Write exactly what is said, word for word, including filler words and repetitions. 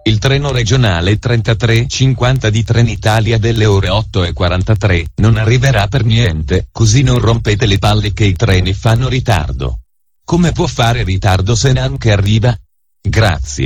Il treno regionale trentatré cinquanta di Trenitalia delle ore otto e quarantatré non arriverà per niente, così non rompete le palle che i treni fanno ritardo. Come può fare ritardo se neanche arriva? Grazie.